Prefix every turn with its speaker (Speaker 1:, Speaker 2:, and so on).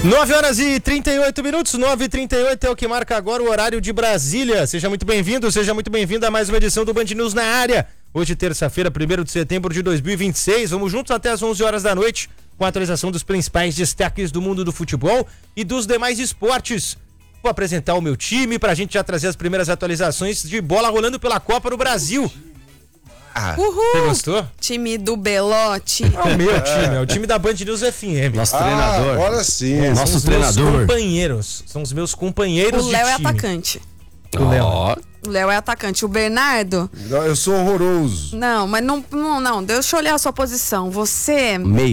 Speaker 1: 9h38, 9h38 é o que marca agora o horário de Brasília. Seja muito bem-vindo, seja muito bem-vinda a mais uma edição do Band News na área. Hoje, terça-feira, 1º de setembro de 2026. Vamos juntos até as 11 horas da noite com a atualização dos principais destaques do mundo do futebol e dos demais esportes. Vou apresentar o meu time pra gente já trazer as primeiras atualizações de bola rolando pela Copa do Brasil.
Speaker 2: Uhul!
Speaker 1: Você gostou?
Speaker 2: Time do Belote.
Speaker 1: É o meu time, é o time da Band News FM.
Speaker 3: Nosso treinador.
Speaker 4: Agora sim.
Speaker 3: Nosso
Speaker 1: São os
Speaker 3: treinador.
Speaker 1: meus companheiros. São os meus companheiros
Speaker 2: O
Speaker 1: de
Speaker 2: Léo é
Speaker 1: time.
Speaker 2: atacante.
Speaker 1: O Léo.
Speaker 2: O Léo é atacante. O Bernardo?
Speaker 4: Eu sou horroroso.
Speaker 2: Não, mas não, deixa eu olhar a sua posição. Você...
Speaker 3: Meio.